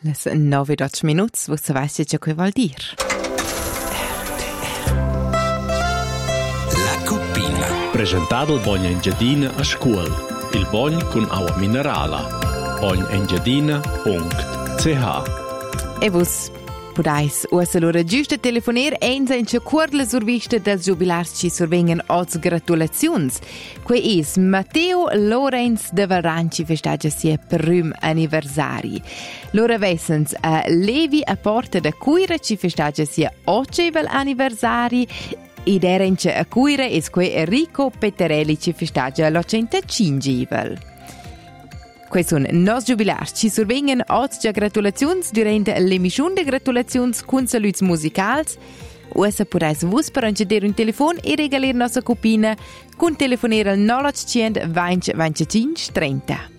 Les 9:12 minuts, vos savesse ciò che vuol dir. La Cuppina. Presentato il Bogna Engiadina a scuola. Il Bogn con acqua minerale. bognengiadina.ch. E vos podais usa l'ora giusta telefoner enza in cuor la survista dels jubilars ci survengen als gratulazions. Que is Matteo Lorenz de Varanci festeggia sia prüm anniversari. Lora vessens Levi a porta da cuira ci festeggia sia ocevel anniversari. Id erenche a cuira es que Enrico Peterelli ci festeggia l'85. Quei sono nos jubilars. Ci survengen oggi gratulazions durante l'emission de gratulazions con saluts musicals. Usa podais vos per enceder un telefon e regalir nostra copina con telefonera al 0800 20 25 30.